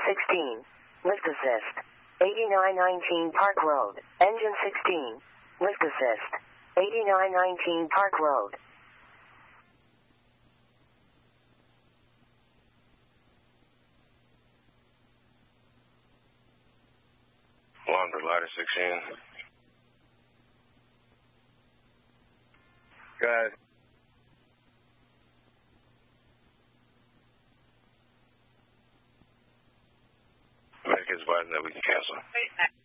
16. Lift assist. 8919 Park Road. Engine 16. Lift assist. 8919 Park Road. Laundry ladder 16. Go ahead. Medic's button that we can cancel.